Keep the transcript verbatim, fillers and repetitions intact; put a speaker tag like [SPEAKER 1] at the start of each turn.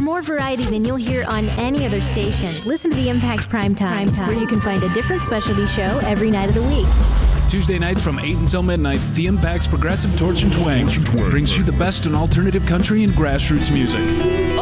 [SPEAKER 1] more variety than you'll hear on any other station. Listen to the Impact Primetime, Primetime, where you can find a different specialty show every night of the week.
[SPEAKER 2] Tuesday nights from eight until midnight, the Impact's Progressive Torch and Twang brings you the best in alternative country and grassroots music.